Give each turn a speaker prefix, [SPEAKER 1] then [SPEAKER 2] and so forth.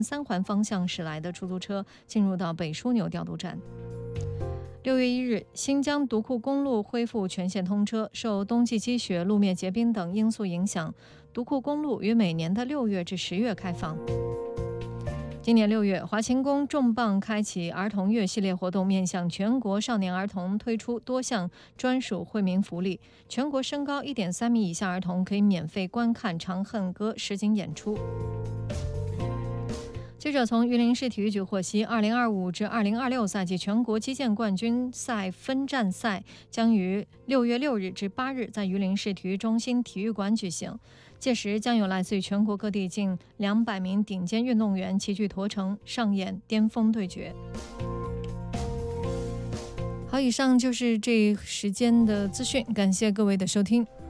[SPEAKER 1] 3环方向驶来的出租车进入到北枢纽调度站。6月1日，新疆独库公路恢复全线通车。受冬季积雪、路面结冰等因素影响，独库公路于每年的6月至10月开放。今年6月，华勤宫重磅开启儿童月系列活动，面向全国少年儿童推出多项专属惠民福利。全国身高1.3米以下儿童可以免费观看《长恨歌》实景演出。记者从榆林市体育局获悉，2025至2026赛季全国击剑冠军赛分站赛将于6月6日至8日在榆林市体育中心体育馆举行。届时将有来自于全国各地近200名顶尖运动员齐聚沱城，上演巅峰对决。好，以上就是这时间的资讯，感谢各位的收听。